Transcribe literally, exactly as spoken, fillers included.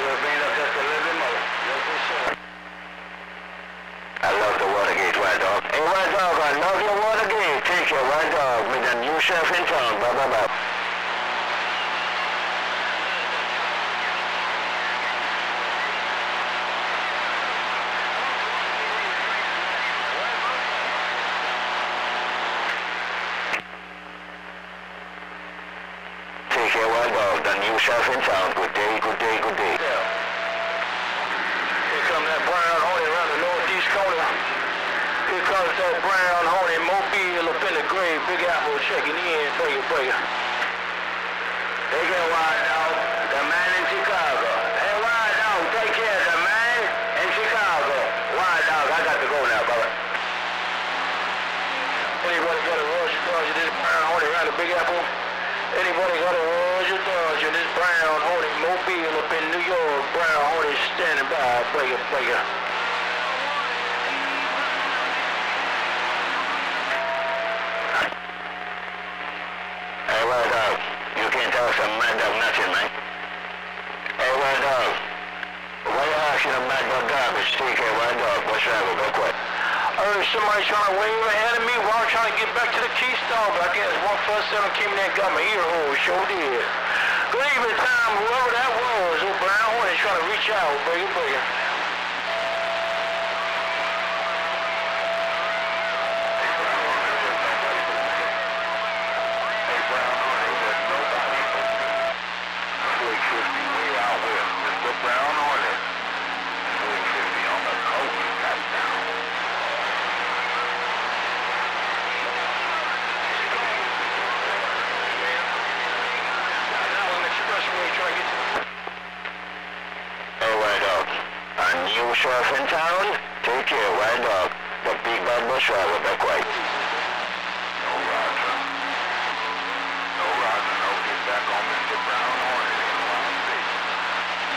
will bring up just a little bit more. Yes, for sure. I love the Watergate, White Dog. Hey, White Dog, I love your Watergate. Take care, White Dog. With the new chef in town. Bye, bye, bye. Take care, White Dog. The new chef in town. Good day, good day, good day. Yeah. Here comes that brown honey around the northeast corner. Here comes that brown honey, Mobile up in the grave, Big Apple checking in, breaker, breaker. Take care, White Dog, the man in Chicago. Hey, White Dog, take care, the man in Chicago. White Dog, I got to go now, brother. Anybody got a Roger Dodger, this brown honey around the Big Apple? Anybody got a Roger Dodger, this brown honey, Mobile up in New York, brown honey standing by, breaker, breaker. Hey, White Dog, you can't tell some mad dog nothing, man. Hey, White Dog, why you asking a mad dog garbage? Take care, White Dog, what's wrong with that quick? I heard somebody trying to wave ahead of me while I'm trying to get back to the Keystone, but I guess one plus seven came in there and got my ear hole, sure did. Good evening time, whoever that was, old brown hornet trying to reach out, breaker, breaker. New sheriff in town, take care, White Dog. The big bad bush driver, back white.